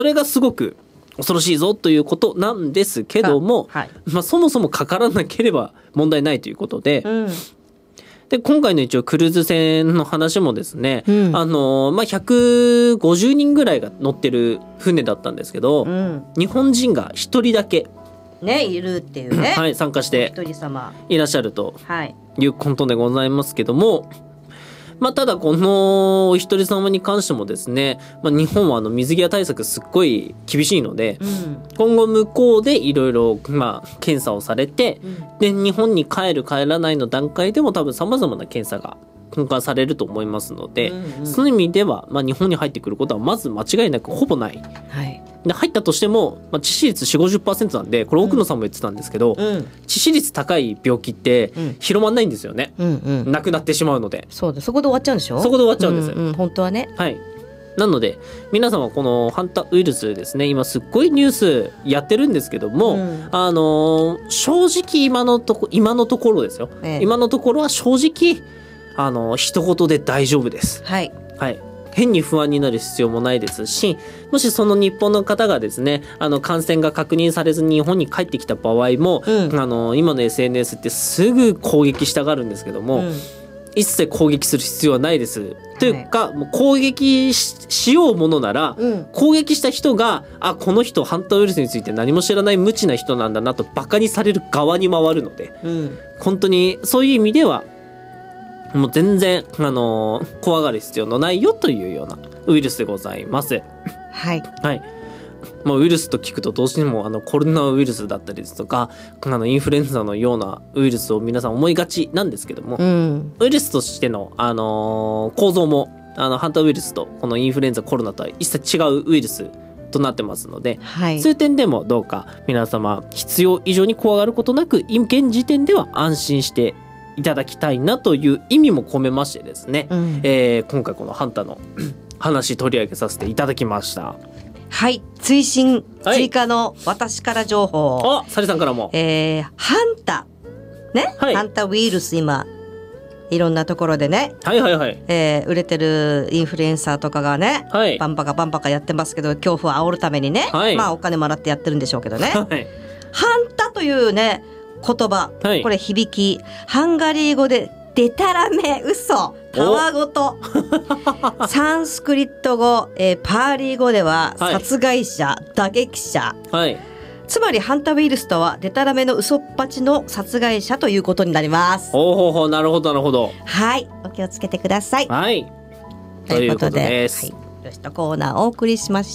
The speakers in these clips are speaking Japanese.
それがすごく恐ろしいぞということなんですけども、 はい、 そもそもかからなければ問題ないということで、で今回の一応クルーズ船の話もですね、150人ぐらいが乗ってる船だったんですけど、日本人が1人だけね、いるっていうね、 はい、参加していらっしゃるということでございますけども、ただこのお一人様に関してもですね、日本は水際対策すっごい厳しいので、今後向こうでいろいろ検査をされて、で日本に帰る帰らないの段階でも多分様々な検査が根幹されると思いますので、その意味では、日本に入ってくることはまず間違いなくほぼない。で入ったとしても、致死率 4,50% なんで、これ奥野さんも言ってたんですけど、致死率高い病気って広まんないんですよね、なくなってしまうので。 そうだ、そこで終わっちゃうんでしょ。 そこで終わっちゃうんです、 本当はね。 はい。なので皆様このハンタウイルスですね、今すっごいニュースやってるんですけども、正直今のところですよ、今のところは正直一言で大丈夫です。はい、変に不安になる必要もないですし、もしその日本の方がですね感染が確認されずに日本に帰ってきた場合も、今の SNS ってすぐ攻撃したがるんですけども、一切攻撃する必要はないです。というか、もう攻撃 しようものなら、攻撃した人がこの人ハンタウイルスについて何も知らない無知な人なんだなとバカにされる側に回るので、本当にそういう意味ではもう全然、怖がる必要のないよというようなウイルスでございます。はい。ウイルスと聞くとどうしてもコロナウイルスだったりですとかインフルエンザのようなウイルスを皆さん思いがちなんですけども、ウイルスとしての、構造もハンタウイルスとこのインフルエンザコロナとは一切違うウイルスとなってますので、そういう点でもどうか皆様必要以上に怖がることなく現時点では安心していただきたいなという意味も込めましてですね、今回このハンタの話取り上げさせていただきました。 はい、追加の私から情報、 サリさんからも、 ハンタね、ハンタウイルス今いろんなところでね、売れてるインフルエンサーとかがね、バンバカやってますけど、恐怖を煽るためにね、お金もらってやってるんでしょうけどね、ハンタというね言葉、これ響きハンガリー語でデタラメ嘘たわごとサンスクリット語、パーリー語では殺害者、打撃者、つまりハンタウイルスとはデタラメの嘘っぱちの殺害者ということになります。 なるほど。はい、 お気をつけてください。 ということで、 ロストコーナーをお送りしました。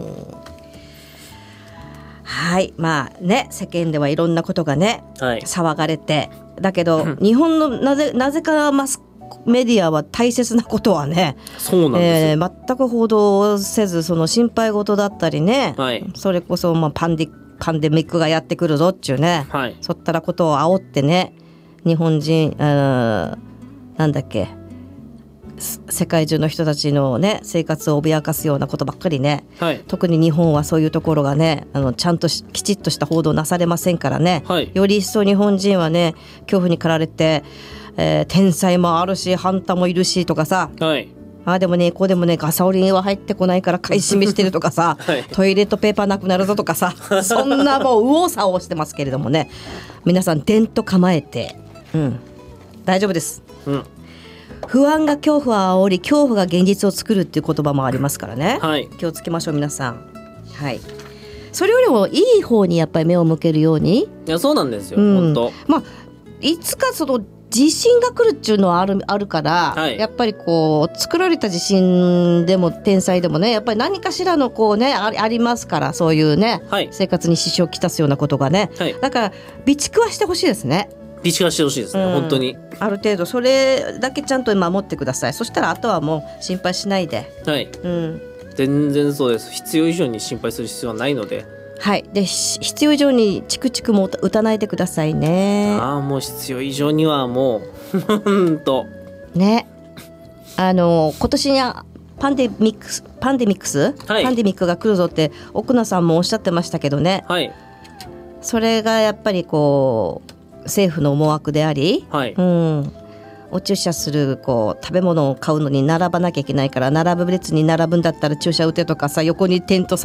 世間ではいろんなことがね、騒がれて、だけど日本のなぜかマスメディアは大切なことはね、そうなんですよ、全く報道せず、その心配事だったりね、それこそパンデミックがやってくるぞっていうね、そったらことを煽ってね、日本人なんだっけ、世界中の人たちのね生活を脅かすようなことばっかりね、特に日本はそういうところがねちゃんときちっとした報道なされませんからね、より一層日本人はね恐怖に駆られて、天才もあるしハンタもいるしとかさ、でもねこうでもねガソリンは入ってこないから買い占めしてるとかさ、トイレットペーパーなくなるぞとかさそんなもう右往左往してますけれどもね、皆さんでんと構えて、大丈夫です、不安が恐怖を煽り、恐怖が現実を作るっていう言葉もありますからね、気をつけましょう皆さん。それよりもいい方にやっぱり目を向けるように。 いやそうなんですよ、本当。 いつかその地震が来るっていうのはあるから、やっぱりこう作られた地震でも天災でもね、やっぱり何かしらのこうね ありますから、そういうね、生活に支障をきたすようなことがね、だから備蓄はしてほしいですね。 備蓄はしてほしいですね、本当に。 ある程度それだけちゃんと守ってください。そしたらあとはもう心配しないで、 全然そうです。必要以上に心配する必要はないので、 で必要以上にチクチクも打たないでくださいね。 もう必要以上にはもう本当ね、今年にパンデミックが来るぞって奥名さんもおっしゃってましたけどね、それがやっぱりこう政府の思惑であり、 お注射するこう食べ物を買うのに並ばなきゃいけないから、並ぶ列に並ぶんだったら注射打てとかさ、横にテント